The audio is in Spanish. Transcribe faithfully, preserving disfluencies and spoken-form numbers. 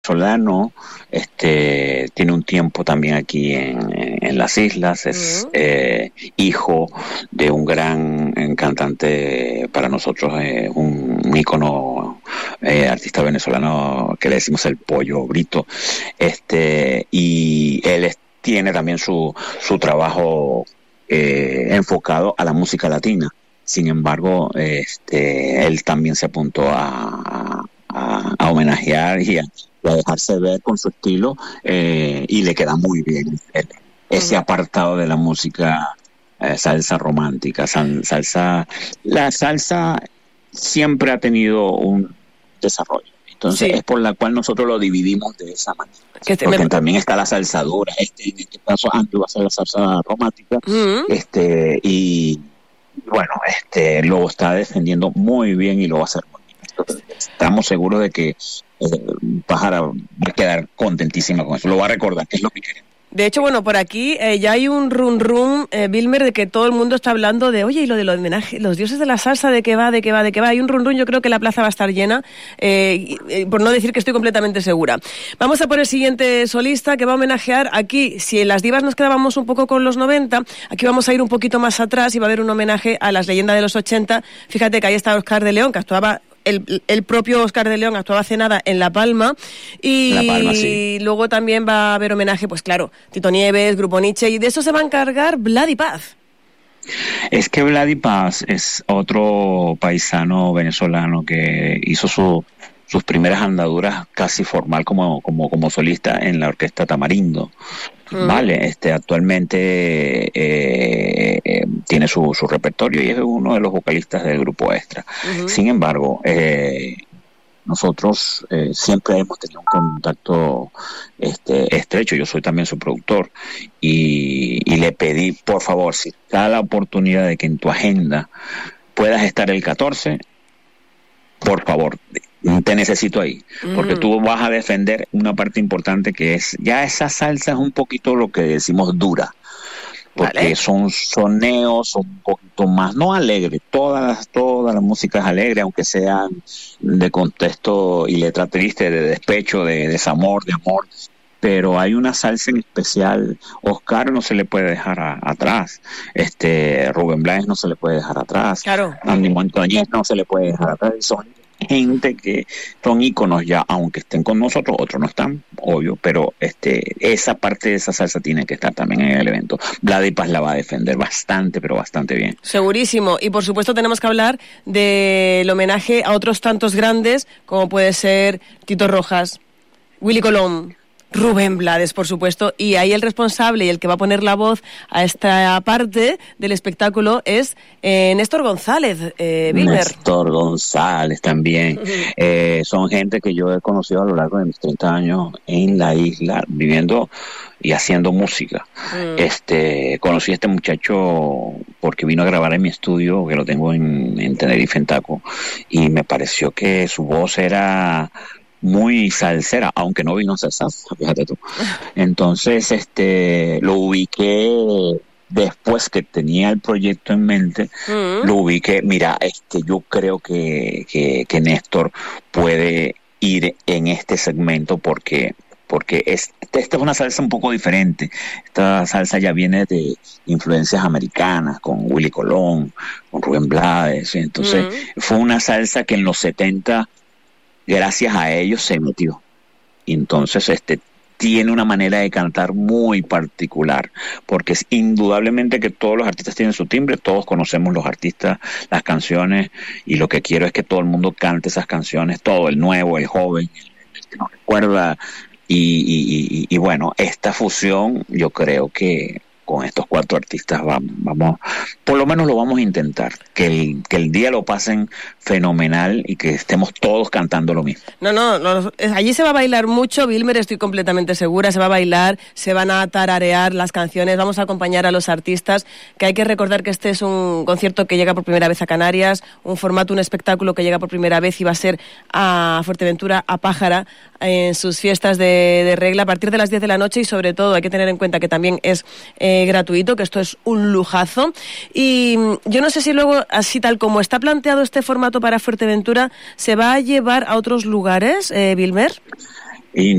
venezolano, este, tiene un tiempo también aquí en, en las islas, es uh-huh. eh, hijo de un gran cantante, para nosotros eh, un, un ícono eh, artista venezolano que le decimos el Pollo Brito, este, y él es, tiene también su, su trabajo eh, enfocado a la música latina. Sin embargo, este, él también se apuntó a, a, a homenajear y a, a dejarse ver con su estilo, eh, y le queda muy bien el, ese apartado de la música eh, salsa romántica, sal, salsa, la salsa siempre ha tenido un desarrollo. Entonces sí. es por la cual nosotros lo dividimos de esa manera. Este, Porque me... también está la salsa dura, este, en este caso Andrew va a ser la salsa romántica, uh-huh. este, y bueno, este lo está defendiendo muy bien y lo va a hacer muy bien. Estamos seguros de que eh, Pájara va a quedar contentísima con eso, lo va a recordar, que es lo que queremos. De hecho, bueno, por aquí eh, ya hay un rum rum, eh, Vilmer, de que todo el mundo está hablando de, oye, y lo de los homenajes, los dioses de la salsa, ¿de qué va, de qué va, de qué va? Hay un rum rum, yo creo que la plaza va a estar llena, eh, eh, por no decir que estoy completamente segura. Vamos a por el siguiente solista que va a homenajear aquí, si en las divas nos quedábamos un poco con los noventa, aquí vamos a ir un poquito más atrás y va a haber un homenaje a las leyendas de los ochenta. Fíjate que ahí está Oscar de León, que actuaba... El, el propio Oscar de León actuaba hace nada en La Palma y La Palma, sí. luego también va a haber homenaje, pues claro, Tito Nieves, Grupo Nietzsche, y de eso se va a encargar Vladi Paz. Es que Vladi Paz es otro paisano venezolano que hizo su, sus primeras andaduras casi formal como, como, como solista en la orquesta Tamarindo. Uh-huh. Vale, este actualmente eh, eh, tiene su, su repertorio y es uno de los vocalistas del grupo Extra. Uh-huh. Sin embargo, eh, nosotros eh, siempre hemos tenido un contacto este, estrecho. Yo soy también su productor y, y le pedí, por favor, si da la oportunidad de que en tu agenda puedas estar el catorce, por favor, te necesito ahí, porque mm. tú vas a defender una parte importante que es, ya esa salsa es un poquito lo que decimos dura, porque vale. son soneos, son un poquito más, no alegre, todas, toda la música es alegre, aunque sean de contexto y letra triste, de despecho, de desamor, de amor, pero hay una salsa en especial. Oscar no se le puede dejar a, atrás, este Rubén Blades no se le puede dejar atrás, claro. Andy Montañez no se le puede dejar atrás, son gente que son íconos ya, aunque estén con nosotros, otros no están, obvio, pero este esa parte de esa salsa tiene que estar también en el evento. Vladi Paz la va a defender bastante, pero bastante bien. Segurísimo, y por supuesto tenemos que hablar del homenaje a otros tantos grandes, como puede ser Tito Rojas, Willy Colón, Rubén Blades, por supuesto, y ahí el responsable y el que va a poner la voz a esta parte del espectáculo es eh, Néstor González, eh, Vilmer. Néstor González también. Uh-huh. Eh, son gente que yo he conocido a lo largo de mis treinta años en la isla, viviendo y haciendo música. Uh-huh. Este, conocí a este muchacho porque vino a grabar en mi estudio, que lo tengo en, en Tenerife, en Taco, y me pareció que su voz era muy salsera, aunque no vino a ser salsa, fíjate tú. Entonces, este, lo ubiqué después que tenía el proyecto en mente, mm. lo ubiqué, mira, este, yo creo que, que, que Néstor puede ir en este segmento porque porque es, esta es una salsa un poco diferente. Esta salsa ya viene de influencias americanas, con Willy Colón, con Rubén Blades, entonces mm. fue una salsa que en los setenta gracias a ellos se metió. Entonces, este tiene una manera de cantar muy particular, porque es indudablemente que todos los artistas tienen su timbre, todos conocemos los artistas, las canciones, y lo que quiero es que todo el mundo cante esas canciones, todo, el nuevo, el joven, el que no recuerda, y, y, y, y bueno, esta fusión yo creo que con estos cuatro artistas vamos, vamos, por lo menos lo vamos a intentar, que el, que el día lo pasen fenomenal y que estemos todos cantando lo mismo. No, no, no, allí se va a bailar mucho, Vilmer, estoy completamente segura, se va a bailar, se van a tararear las canciones, vamos a acompañar a los artistas, que hay que recordar que este es un concierto que llega por primera vez a Canarias, un formato, un espectáculo que llega por primera vez y va a ser a Fuerteventura, a Pájara, en sus fiestas de, de regla a partir de las diez de la noche, y sobre todo hay que tener en cuenta que también es eh, gratuito, que esto es un lujazo. Y yo no sé si luego, así tal como está planteado este formato para Fuerteventura, ¿se va a llevar a otros lugares, eh, Vilmer? Y